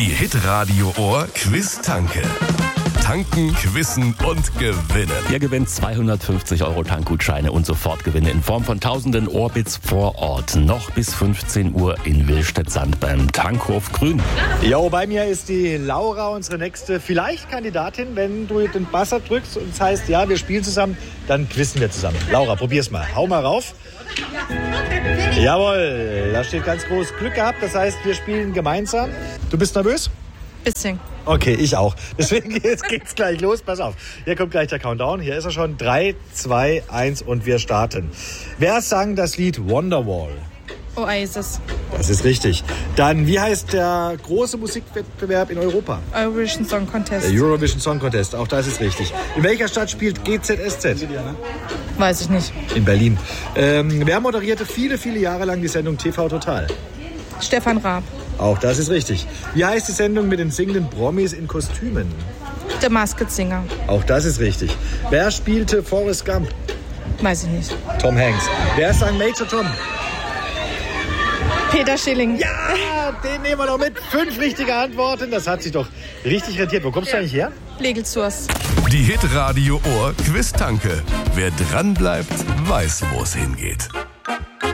Die Hitradio Ohr Quiz-Tanke. Tanken, quizzen und gewinnen. Ihr gewinnt 250 € Tankgutscheine und Sofortgewinne in Form von tausenden Orbits vor Ort. Noch bis 15 Uhr in Willstedt-Sand beim Tankhof Grün. Jo, bei mir ist die Laura, unsere nächste vielleicht Kandidatin. Wenn du den Buzzer drückst und es heißt, ja, wir spielen zusammen, dann quizzen wir zusammen. Laura, probier's mal. Hau mal rauf. Jawohl, da steht ganz groß Glück gehabt. Das heißt, wir spielen gemeinsam. Du bist nervös? Bisschen. Okay, ich auch. Deswegen geht's gleich los. Pass auf. Hier kommt gleich der Countdown. Hier ist er schon. 3, 2, 1 und wir starten. Wer sang das Lied Wonderwall? Oasis. Das ist richtig. Dann, wie heißt der große Musikwettbewerb in Europa? Eurovision Song Contest. Der Eurovision Song Contest. Auch das ist richtig. In welcher Stadt spielt GZSZ? Weiß ich nicht. In Berlin. Wer moderierte viele, viele Jahre lang die Sendung TV Total? Stefan Raab. Auch das ist richtig. Wie heißt die Sendung mit den singenden Promis in Kostümen? The Masked Singer. Auch das ist richtig. Wer spielte Forrest Gump? Weiß ich nicht. Tom Hanks. Wer sang Major Tom? Peter Schilling. Ja, den nehmen wir noch mit. 5 richtige Antworten. Das hat sich doch richtig rentiert. Wo kommst du eigentlich her? Legelsurs. Die Hitradio Ohr Quiz-Tanke. Wer dran bleibt, weiß, wo es hingeht.